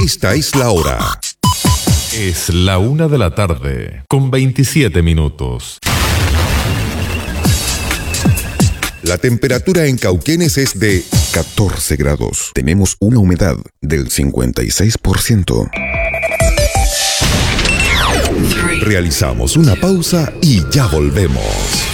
Esta es la hora. Es la 1:00 con 27 minutos. La temperatura en Cauquenes es de 14 grados. Tenemos una humedad del 56%. Realizamos una pausa y ya volvemos.